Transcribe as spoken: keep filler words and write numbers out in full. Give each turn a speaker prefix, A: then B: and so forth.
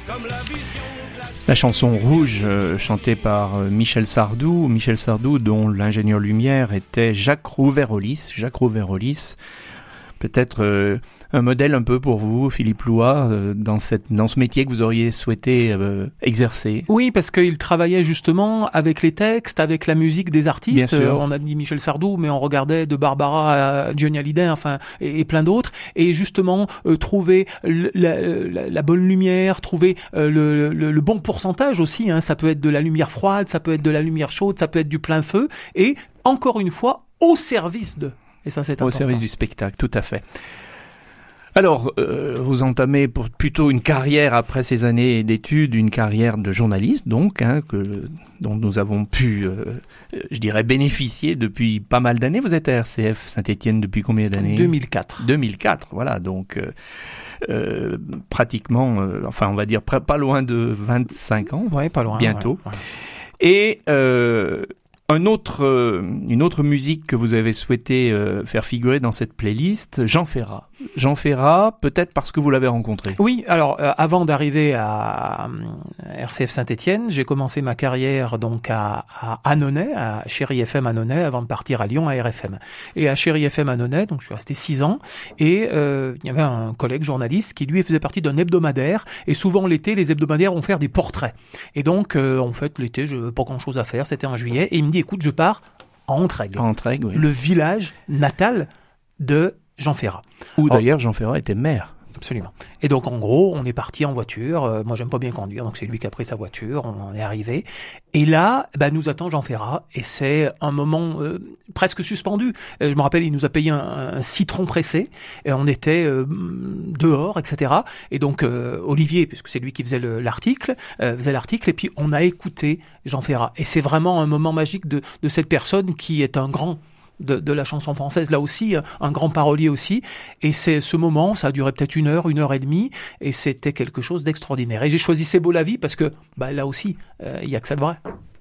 A: La chanson Rouge, euh, chantée par euh, Michel Sardou, Michel Sardou dont l'ingénieur lumière était Jacques Rouverolis. Jacques Rouverolis, peut-être euh, un modèle un peu pour vous, Philippe Loua, euh, dans, cette, dans ce métier que vous auriez souhaité euh, exercer.
B: Oui, parce qu'il travaillait justement avec les textes, avec la musique des artistes.
A: Bien sûr.
B: Euh, on a dit Michel Sardou, mais on regardait de Barbara à Johnny Hallyday, enfin, et, et plein d'autres. Et justement, euh, trouver le, la, la, la bonne lumière, trouver euh, le, le, le bon pourcentage aussi. Hein. Ça peut être de la lumière froide, ça peut être de la lumière chaude, ça peut être du plein feu. Et encore une fois, au service de. Et ça, c'est important.
A: Au service du spectacle, tout à fait. Alors, euh, vous entamez pour plutôt une carrière après ces années d'études, une carrière de journaliste, donc, hein, que, dont nous avons pu, euh, je dirais, bénéficier depuis pas mal d'années. Vous êtes à R C F Saint-Étienne depuis combien d'années ?
B: deux mille quatre.
A: deux mille quatre, voilà, donc euh, euh, pratiquement, euh, enfin, on va dire pr- pas loin de vingt-cinq ans,
B: Ouais, pas loin.
A: bientôt.
B: Ouais, ouais.
A: Et euh, un autre, euh, une autre musique que vous avez souhaité euh, faire figurer dans cette playlist, Jean Ferrat. Jean Ferrat, peut-être parce que vous l'avez rencontré.
B: Oui, alors euh, avant d'arriver à euh, R C F Saint-Étienne, j'ai commencé ma carrière donc à, à Annonay, à Chéri F M Annonay, avant de partir à Lyon à R F M. Et à Chéri F M Annonay, donc je suis resté six ans, et euh, il y avait un collègue journaliste qui lui faisait partie d'un hebdomadaire, et souvent l'été, les hebdomadaires vont faire des portraits. Et donc, euh, en fait, l'été, je n'avais pas grand-chose à faire, c'était en juillet, et il me dit, écoute, je pars à Entraigues,
A: Entraigues, oui.
B: le village natal de Jean Ferrat.
A: Où
B: Oh.
A: d'ailleurs Jean Ferrat était maire.
B: Absolument. Et donc, en gros, on est parti en voiture. Euh, moi, j'aime pas bien conduire, donc c'est lui qui a pris sa voiture. On en est arrivé. Et là, bah, nous attend Jean Ferrat. Et c'est un moment euh, presque suspendu. Euh, je me rappelle, il nous a payé un, un citron pressé. Et on était euh, dehors, et cetera. Et donc, euh, Olivier, puisque c'est lui qui faisait le, l'article, euh, faisait l'article. Et puis, on a écouté Jean Ferrat. Et c'est vraiment un moment magique de, de cette personne qui est un grand De, de la chanson française, là aussi, un grand parolier aussi. Et c'est ce moment, ça a duré peut-être une heure, une heure et demie, et c'était quelque chose d'extraordinaire. Et j'ai choisi C'est beau la vie parce que, bah, là aussi, il euh, y a que ça de vrai.